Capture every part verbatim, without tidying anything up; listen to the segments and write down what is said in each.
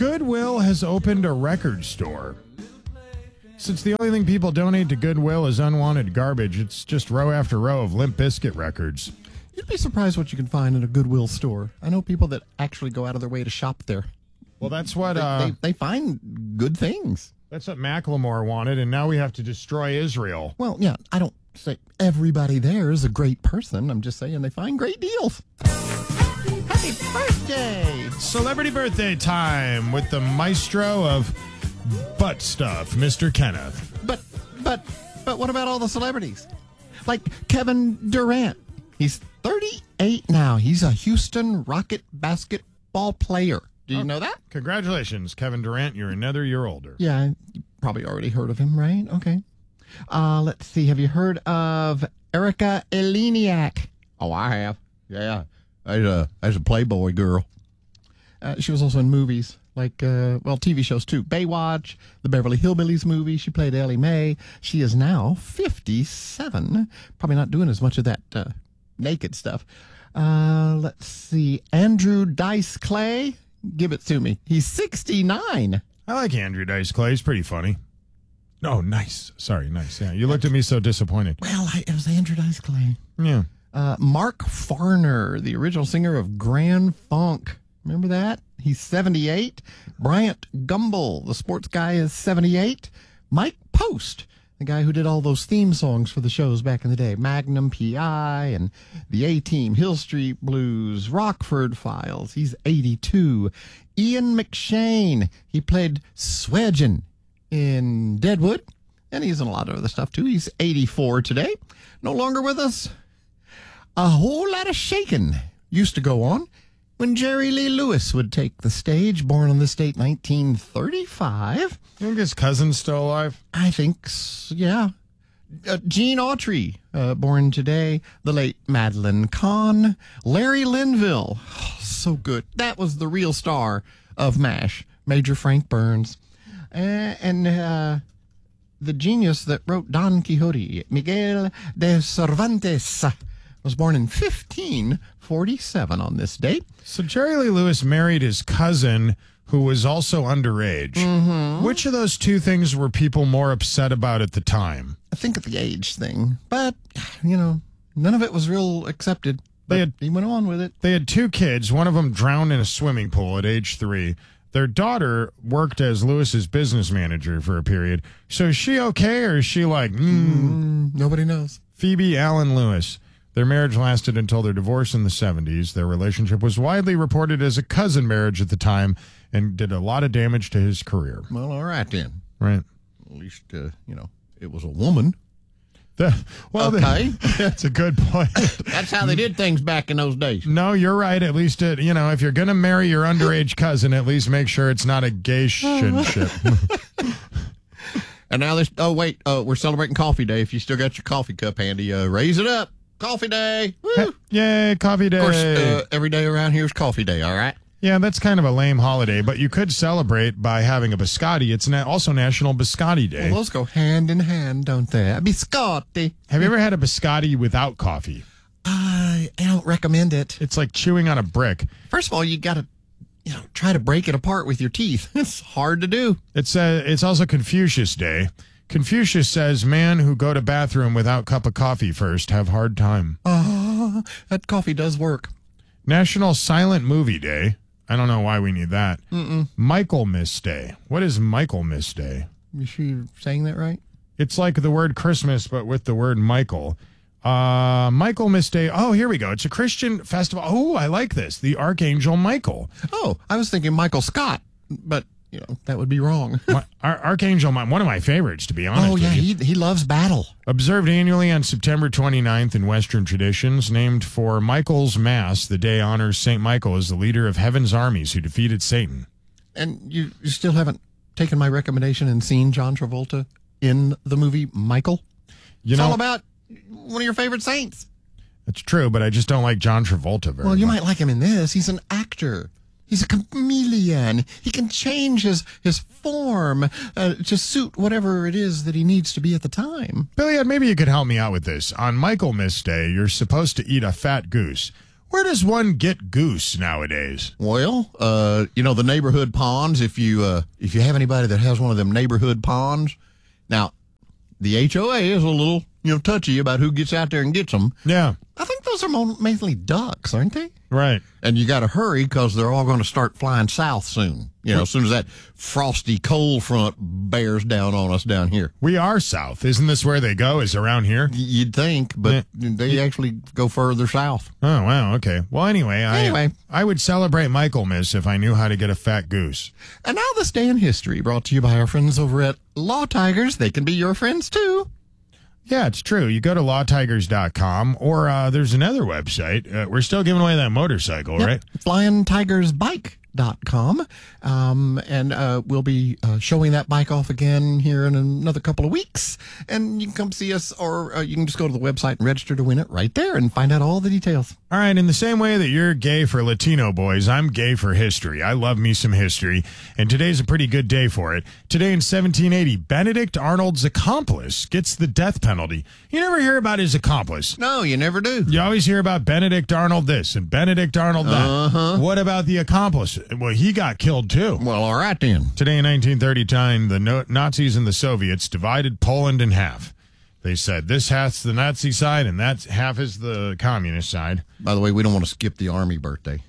Goodwill has opened a record store. Since the only thing people donate to Goodwill is unwanted garbage, it's just row after row of Limp Bizkit records. You'd be surprised what you can find in a Goodwill store. I know people that actually go out of their way to shop there. Well, that's what They, uh, they, they find good things. that's what Macklemore wanted, and now we have to destroy Israel. Well, yeah, I don't say everybody there is a great person. I'm just saying they find great deals. Happy birthday! Celebrity birthday time with the maestro of butt stuff, Mister Kenneth. But, but, but what about all the celebrities? Like Kevin Durant. He's thirty-eight now. He's a Houston Rocket basketball player. Do you Oh, know that? Congratulations, Kevin Durant. You're another year older. Yeah, you probably already heard of him, right? Okay. Uh, let's see. Have you heard of Erica Eleniak? Oh, I have. Yeah. There's a, there's a Playboy girl. Uh, she was also in movies, like, uh, well, T V shows too. Baywatch, the Beverly Hillbillies movie. She played Ellie Mae. She is now fifty-seven. Probably not doing as much of that uh, naked stuff. Uh, let's see. Andrew Dice Clay. Give it to me. He's sixty-nine. I like Andrew Dice Clay. He's pretty funny. Oh, nice. Sorry, nice. Yeah, you looked at me so disappointed. Well, I, it was Andrew Dice Clay. Yeah. Uh, Mark Farner, the original singer of Grand Funk. Remember that? He's seventy-eight. Bryant Gumbel, the sports guy, is seventy-eight. Mike Post, the guy who did all those theme songs for the shows back in the day. Magnum P I and the A-Team, Hill Street Blues, Rockford Files. He's eighty-two. Ian McShane, he played Swedgen in Deadwood. And he's in a lot of other stuff, too. He's eighty-four today. No longer with us. A whole lot of shaking used to go on when Jerry Lee Lewis would take the stage, born on this date, nineteen thirty-five. You think his cousin's still alive? I think, s- yeah. Uh, Gene Autry, uh, born today. The late Madeline Kahn. Larry Linville, oh, so good. That was the real star of MASH, Major Frank Burns. Uh, and uh, the genius that wrote Don Quixote, Miguel de Cervantes, was born in fifteen forty-seven on this date. So Jerry Lee Lewis married his cousin, who was also underage. Mm-hmm. Which of those two things were people more upset about at the time? I think of the age thing, but, you know, none of it was real accepted. But They had- he went on with it. They had two kids. One of them drowned in a swimming pool at age three. Their daughter worked as Lewis's business manager for a period. So is she okay, or is she like, mm, Mm, nobody knows. Phoebe Allen Lewis? Their marriage lasted until their divorce in the seventies. Their relationship was widely reported as a cousin marriage at the time and did a lot of damage to his career. Well, all right then. Right. At least, uh, you know, it was a woman. The, well, Okay. the- that's a good point. That's how they did things back in those days. No, you're right. At least, it, you know, if you're going to marry your underage cousin, at least make sure it's not a gay ship. And now this, oh, wait, uh, we're celebrating Coffee Day. If you still got your coffee cup handy, uh, raise it up. Coffee Day. Woo. Of Yay, coffee day. course, uh, every day around here is Coffee Day, all right? Yeah, that's kind of a lame holiday, but you could celebrate by having a biscotti. It's na- also National Biscotti Day. Well, those go hand in hand, don't they? A biscotti. Have you ever had a biscotti without coffee? I don't recommend it. It's like chewing on a brick. First of all, you got to, you know, try to break it apart with your teeth. It's hard to do. It's uh, it's also Confucius Day. Confucius says, "Man who go to bathroom without cup of coffee first have hard time." Oh, that coffee does work. National Silent Movie Day. I don't know why we need that. Mm-mm. Michaelmas Day. What is Michaelmas Day? You sure you're saying that right? It's like the word Christmas, but with the word Michael. Uh, Michaelmas Day. Oh, here we go. It's a Christian festival. Oh, I like this. The Archangel Michael. Oh, I was thinking Michael Scott, but, you know, that would be wrong. My, Ar- Archangel, my, one of my favorites, to be honest Oh, with yeah, you. he, he loves battle. Observed annually on September twenty-ninth in Western traditions, named for Michael's Mass, the day honors Saint Michael as the leader of heaven's armies who defeated Satan. And you, you still haven't taken my recommendation and seen John Travolta in the movie Michael? You It's know, all about one of your favorite saints. it's true, but I just don't like John Travolta very Well, you much. might like him in this. He's an actor. He's a chameleon. He can change his, his form uh, to suit whatever it is that he needs to be at the time. Billy, maybe you could help me out with this. On Michaelmas Day, you're supposed to eat a fat goose. Where does one get goose nowadays? Well, uh, you know, the neighborhood ponds, if you uh, if you have anybody that has one of them neighborhood ponds. Now, the H O A is a little, you know, touchy about who gets out there and gets them. Yeah. I think those are mo- mainly ducks, aren't they? Right. And you got to hurry because they're all going to start flying south soon. You know, as soon as that frosty cold front bears down on us down here. We are south. Isn't this where they go? Is around here? Y- You'd think, but Yeah. they actually go further south. Oh, wow. Okay. Well, anyway, I, Anyway. I would celebrate Michaelmas if I knew how to get a fat goose. And now this day in history brought to you by our friends over at Law Tigers. They can be your friends too. Yeah, it's true. You go to law tigers dot com or uh, there's another website. Uh, we're still giving away that motorcycle, Yep. right? flying tigers bike dot com. Um, and uh, we'll be uh, showing that bike off again here in another couple of weeks. And you can come see us, or uh, you can just go to the website and register to win it right there and find out all the details. All right, in the same way that you're gay for Latino boys, I'm gay for history. I love me some history, and today's a pretty good day for it. Today in seventeen eighty, Benedict Arnold's accomplice gets the death penalty. You never hear about his accomplice. No, you never do. You always hear about Benedict Arnold this and Benedict Arnold that. Uh-huh. What about the accomplice? Well, he got killed too. Well, all right then. Today in nineteen thirty-nine, the no- Nazis and the Soviets divided Poland in half. They said this half's the Nazi side and that half is the communist side. By the way, we don't want to skip the Army birthday.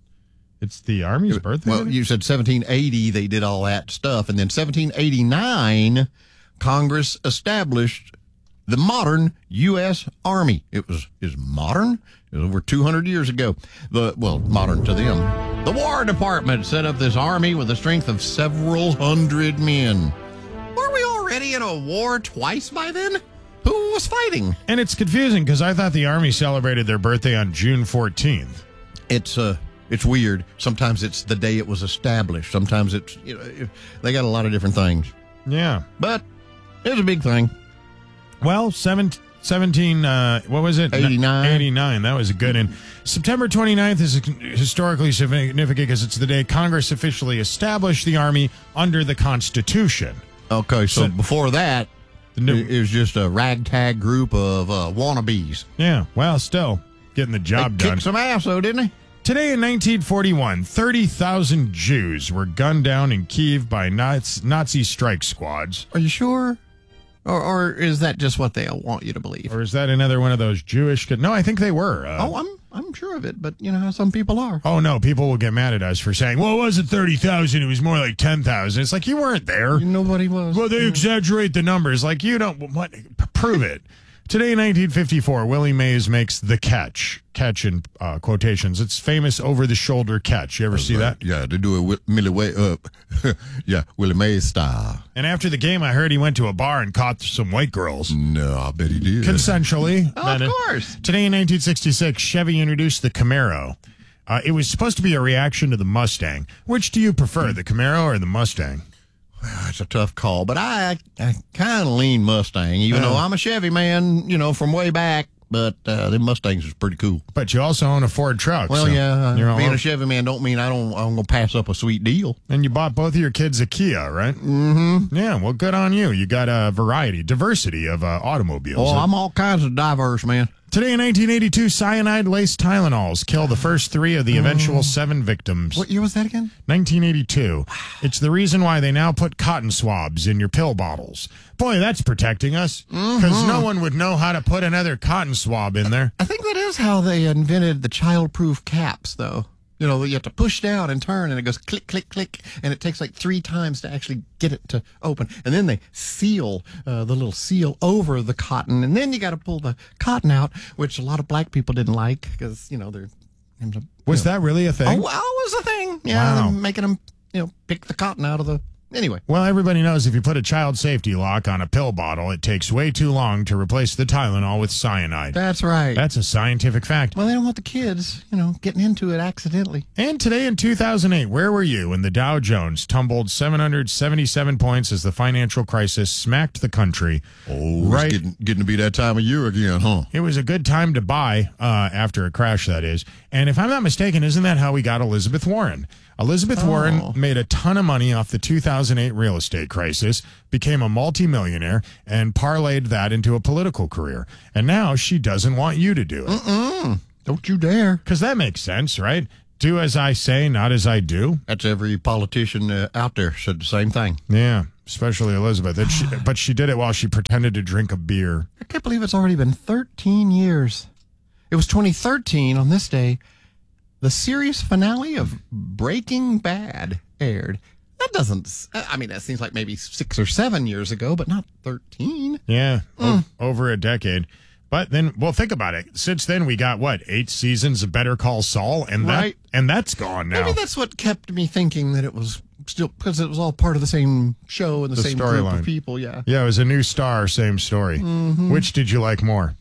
It's the Army's birthday? Well, you said seventeen eighty, they did all that stuff. And then seventeen eighty-nine, Congress established the modern U S. Army. It was is modern. It was over two hundred years ago. The well, modern to them. The War Department set up this army with a strength of several hundred men. Were we already in a war twice by then? Who was fighting? And it's confusing because I thought the Army celebrated their birthday on June fourteenth. It's uh it's weird. Sometimes it's the day it was established. Sometimes it's, you know, they got a lot of different things. Yeah. But it was a big thing. Well, seven, seventeen, uh, what was it? eighty-nine. eighty-nine. That was a good one. September twenty-ninth is historically significant because it's the day Congress officially established the Army under the Constitution. Okay, so, So- before that, The new- it, it was just a ragtag group of uh, wannabes. Yeah, well, still getting the job They done. kicked some ass, though, didn't they? Today in nineteen forty-one, thirty thousand Jews were gunned down in Kiev by Nazi, Nazi strike squads. Are you sure? Or, or is that just what they want you to believe? Or is that another one of those Jewish... No, I think they were. Uh, Oh, I'm I'm sure of it, but you know how some people are. Oh, no, people will get mad at us for saying, well, it wasn't thirty thousand, it was more like ten thousand. It's like, you weren't there. Nobody was. Well, they exaggerate the numbers. Like, you don't, what, prove it. Today in nineteen fifty-four, Willie Mays makes The Catch. Catch in uh, quotations. It's famous over-the-shoulder catch. You ever see that? Yeah, they do it with Millie Way up. Yeah, Willie Mays style. And after the game, I heard he went to a bar and caught some white girls. No, I bet he did. Consensually. Oh, of Then, uh, course. Today in nineteen sixty-six, Chevy introduced the Camaro. Uh, it was supposed to be a reaction to the Mustang. Which do you prefer, the Camaro or the Mustang? It's a tough call, but I I kind of lean Mustang, even Yeah. though I'm a Chevy man, you know, from way back. But uh, them Mustangs is pretty cool. But you also own a Ford truck. Well, so yeah, you're all being over- a Chevy man don't mean I don't I'm gonna pass up a sweet deal. And you bought both of your kids a Kia, right? Mm-hmm. Yeah, well, good on you. You got a variety, diversity of uh, automobiles. Oh, I'm all kinds of diverse, man. Today in nineteen eighty-two, cyanide-laced Tylenols kill the first three of the eventual seven victims. What year was that again? nineteen eighty-two. It's the reason why they now put cotton swabs in your pill bottles. Boy, that's protecting us. Because no one would know how to put another cotton swab in there. I think that is how they invented the child-proof caps, though. You know, you have to push down and turn, and it goes click, click, click, and it takes like three times to actually get it to open. And then they seal uh, the little seal over the cotton, and then you got to pull the cotton out, which a lot of black people didn't like because, you know, they're... Was that really a thing? Oh, well, it was a thing. Yeah, Wow. they're making them, you know, pick the cotton out of the... Anyway. Well, everybody knows if you put a child safety lock on a pill bottle, it takes way too long to replace the Tylenol with cyanide. That's right. That's a scientific fact. Well, they don't want the kids, you know, getting into it accidentally. And today in two thousand eight, where were you when the Dow Jones tumbled seven hundred seventy-seven points as the financial crisis smacked the country? Oh, Right. Getting, getting to be that time of year again, huh? It was a good time to buy uh, after a crash, that is. And if I'm not mistaken, isn't that how we got Elizabeth Warren? Elizabeth Warren made a ton of money off the two thousand eight real estate crisis, became a multimillionaire, and parlayed that into a political career. And now she doesn't want you to do it. Don't you dare. Because that makes sense, right? Do as I say, not as I do. That's every politician uh, out there said the same thing. Yeah, especially Elizabeth. And she, but she did it while she pretended to drink a beer. I can't believe it's already been thirteen years. It was twenty thirteen on this day. The series finale of Breaking Bad aired. That doesn't, I mean, that seems like maybe six or seven years ago, but not thirteen. Yeah, Mm. o- over a decade. But then, well, think about it. Since then, we got, what, eight seasons of Better Call Saul? And that, Right. and that's gone now. Maybe that's what kept me thinking that it was still, because it was all part of the same show and the, The same group storyline. of people, yeah. Yeah, it was a new star, same story. Mm-hmm. Which did you like more?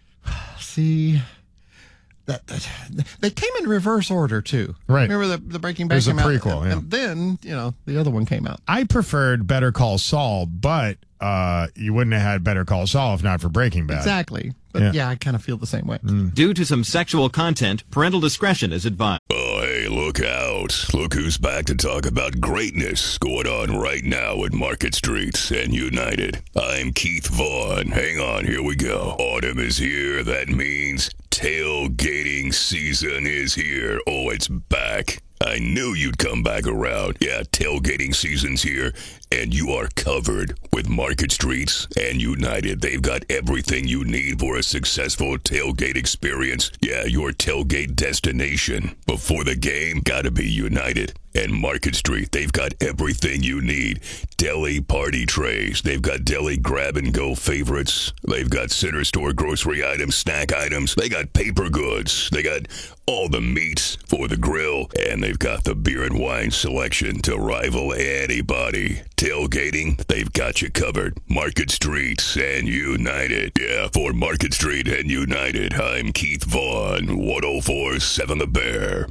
See, that, that they came in reverse order, too. Right. Remember the, the Breaking Bad It was a came out, prequel, and, yeah. and then, you know, the other one came out. I preferred Better Call Saul, but uh, you wouldn't have had Better Call Saul if not for Breaking Bad. Exactly. But Yeah. yeah, I kind of feel the same way. Due to some sexual content, parental discretion is advised. Oh, hey, look out. Look who's back to talk about greatness going on right now at Market Street and United. I'm Keith Vaughn. Hang on, here we go. Autumn is here. That means tailgating season is here. Oh, it's back. I knew you'd come back around. Yeah, tailgating season's here, and you are covered with Market Streets and United. They've got everything you need for a successful tailgate experience. Yeah, your tailgate destination. Before the game, gotta be United. And Market Street, they've got everything you need. Deli party trays. They've got deli grab-and-go favorites. They've got center store grocery items, snack items. They got paper goods. They got all the meats for the grill. And they've got the beer and wine selection to rival anybody. Tailgating, they've got you covered. Market Street and United. Yeah, for Market Street and United, I'm Keith Vaughn, one oh four point seven The Bear.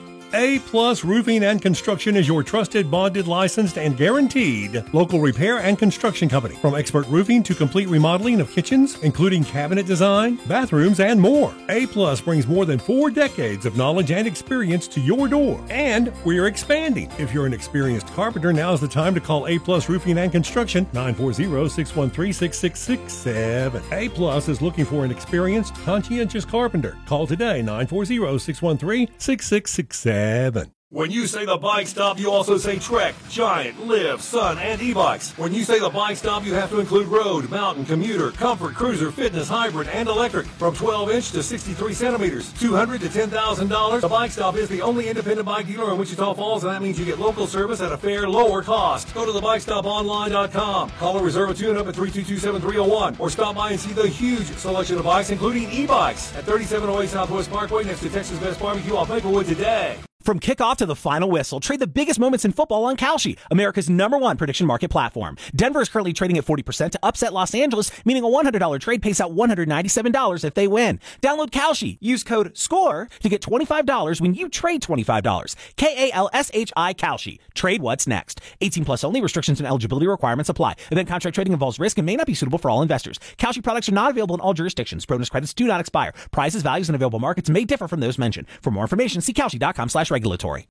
A-Plus Roofing and Construction is your trusted, bonded, licensed, and guaranteed local repair and construction company. From expert roofing to complete remodeling of kitchens, including cabinet design, bathrooms, and more. A-Plus brings more than four decades of knowledge and experience to your door. And we're expanding. If you're an experienced carpenter, now's the time to call A-Plus Roofing and Construction, nine four zero, six one three, six six six seven. A-Plus is looking for an experienced, conscientious carpenter. Call today, nine four zero, six one three, six six six seven. When you say the Bike Stop, you also say Trek, Giant, Liv, Sun, and e-bikes. When you say the Bike Stop, you have to include road, mountain, commuter, comfort, cruiser, fitness, hybrid, and electric. From twelve inch to sixty-three centimeters, two hundred dollars to ten thousand dollars. The Bike Stop is the only independent bike dealer in Wichita Falls, and that means you get local service at a fair, lower cost. Go to the bike stop online dot com. Call or reserve a tune-up at three two two, seven three zero one, or stop by and see the huge selection of bikes, including e-bikes, at thirty-seven oh eight Southwest Parkway next to Texas Best Barbecue off Maplewood today. From kickoff to the final whistle, trade the biggest moments in football on Kalshi, America's number one prediction market platform. Denver is currently trading at forty percent to upset Los Angeles, meaning a one hundred dollars trade pays out one hundred ninety-seven dollars if they win. Download Kalshi. Use code SCORE to get twenty-five dollars when you trade twenty-five dollars. K A L S H I Kalshi. Trade what's next. eighteen plus only. Restrictions and eligibility requirements apply. Event contract trading involves risk and may not be suitable for all investors. Kalshi products are not available in all jurisdictions. Bonus credits do not expire. Prices, values, and available markets may differ from those mentioned. For more information, see Kalshi dot com slash regulatory.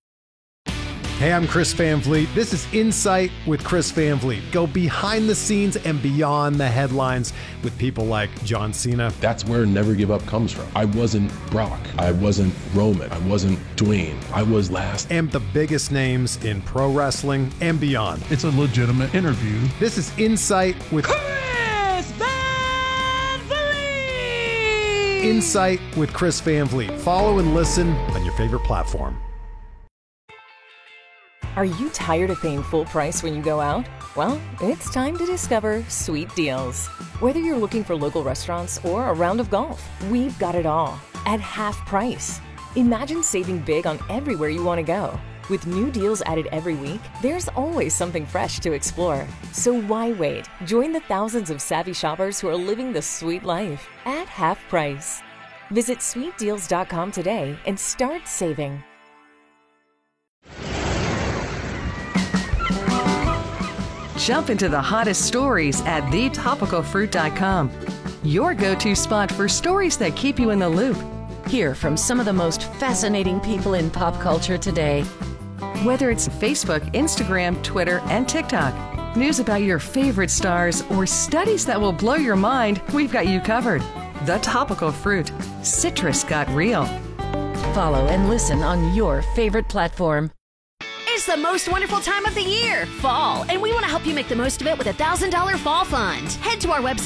Hey, I'm Chris Van Vliet. This is Insight with Chris Van Vliet. Go behind the scenes and beyond the headlines with people like John Cena. That's where Never Give Up comes from. I wasn't Brock. I wasn't Roman. I wasn't Dwayne. I was last. And the biggest names in pro wrestling and beyond. It's a legitimate interview. This is Insight with Chris Van Vliet. Insight with Chris Van Vliet. Follow and listen on your favorite platform. Are you tired of paying full price when you go out? Well, it's time to discover Sweet Deals. Whether you're looking for local restaurants or a round of golf, we've got it all at half price. Imagine saving big on everywhere you want to go. With new deals added every week, there's always something fresh to explore. So why wait? Join the thousands of savvy shoppers who are living the sweet life at half price. Visit sweet deals dot com today and start saving. Jump into the hottest stories at the topical fruit dot com. Your go-to spot for stories that keep you in the loop. Hear from some of the most fascinating people in pop culture today. Whether it's Facebook, Instagram, Twitter, and TikTok, news about your favorite stars, or studies that will blow your mind, we've got you covered. The Topical Fruit. Citrus got real. Follow and listen on your favorite platform. It's the most wonderful time of the year, fall, and we want to help you make the most of it with a one thousand dollars fall fund. Head to our website